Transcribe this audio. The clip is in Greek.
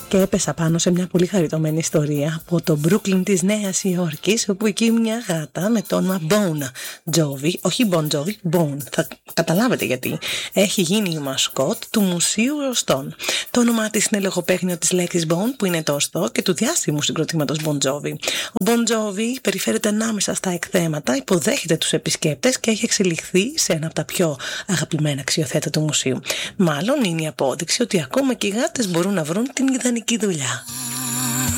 και έπεσα πάνω σε μια πολύ χαριτωμένη ιστορία από το Brooklyn της Νέας Υόρκης, όπου εκεί μια γάτα με το όνομα Bon Jovi, όχι Bon Jovi, Bon, θα καταλάβετε γιατί, έχει γίνει η μασκότ του Μουσείου Ρωστών. Το όνομά της είναι λογοπαίγνιο της λέξης Bon, που είναι το οστό, και του διάσημου συγκροτήματος Bon Jovi. Ο Bon Jovi περιφέρεται ανάμεσα στα εκθέματα, υποδέχεται τους επισκέπτες και έχει εξελιχθεί σε ένα από τα πιο αγαπημένα αξιοθέατα του μουσείου. Μάλλον είναι η απόδειξη ότι ακόμα και οι γάτες μπορούν να βρουν την ιδανική δουλειά.